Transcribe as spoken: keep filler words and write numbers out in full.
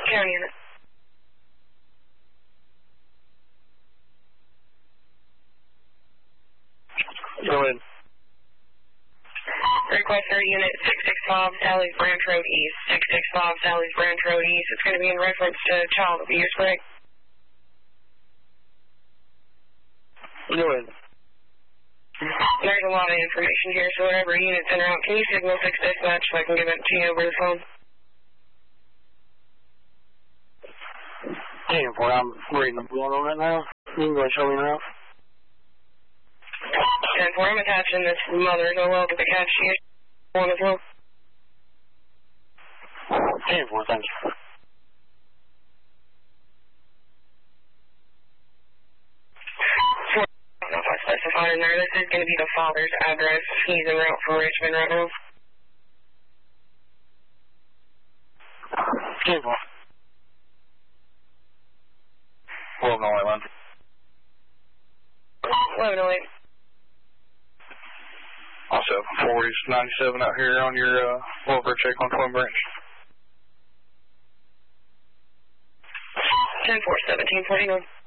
County unit. Go ahead. Request thirty unit six six five Sally's Branch Road East. six six five Sally's Branch Road East. It's going to be in reference to child abuse, correct? Go ahead. There's a lot of information here, so whatever unit's in route, can you signal six dispatch so I can give it to you over the phone? ten four, I'm reading the blood on it now. You can go and show me now. ten four, I'm attaching this mother as well to the cash sheet one as well. ten four, thank you. Four, I don't know if I specified in there. This is going to be the father's address. He's en route for Richmond right now. ten four. twelve oh eight, one. eleven oh eight. Also, forties ninety-seven out here on your uh, welfare check on Twin Branch. ten four, seventeen forty-nine.